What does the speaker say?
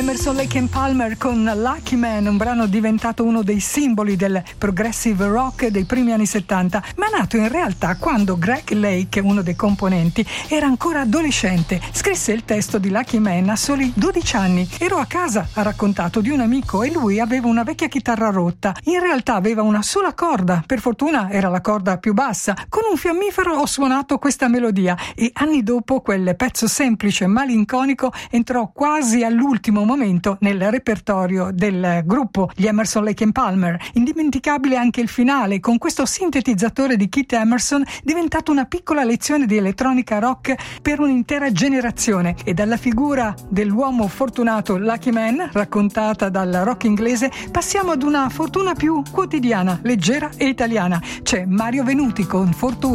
Emerson, Lake and Palmer con Lucky Man, un brano diventato uno dei simboli del progressive rock dei primi anni 70, ma nato in realtà quando Greg Lake, uno dei componenti, era ancora adolescente. Scrisse il testo di Lucky Man a soli 12 anni. Ero a casa, ha raccontato, di un amico e lui aveva una vecchia chitarra rotta. In realtà aveva una sola corda, per fortuna era la corda più bassa. Con un fiammifero ho suonato questa melodia e anni dopo quel pezzo semplice e malinconico entrò quasi all'ultimo momento nel repertorio del gruppo, gli Emerson, Lake and Palmer. Indimenticabile anche il finale, con questo sintetizzatore di Keith Emerson diventato una piccola lezione di elettronica rock per un'intera generazione. E dalla figura dell'uomo fortunato Lucky Man, raccontata dal rock inglese, passiamo ad una fortuna più quotidiana, leggera e italiana. C'è Mario Venuti con Fortuna.